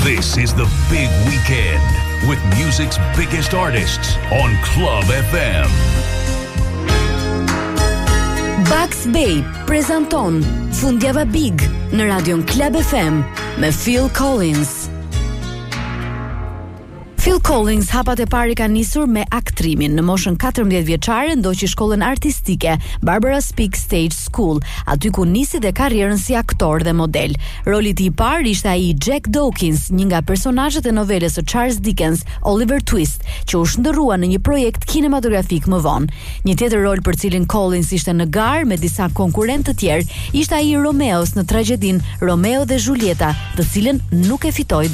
This is the big weekend with music's biggest artists on Club FM. Bugs Bay prezanton Fundjava Big në radion Club FM me Phil Collins. Phil Collins hapat e parë ka nisur me aktrimin. Në moshën 14 vjeçare ndoqi shkollën artistike Barbara Speake Stage School, aty ku nisi dhe karrierën si aktor dhe model. Roli i parë ishte ai i Jack Dawkins, një nga personazhet e novelës së Charles Dickens, Oliver Twist, që u shndërrua në një projekt kinematografik më vonë. Një tjetër rol për cilin Collins ishte në garë me disa konkurrentë të tjerë, ishte ai i Romeos në tragjedinë Romeo dhe Julieta, të cilën nuk e fitoi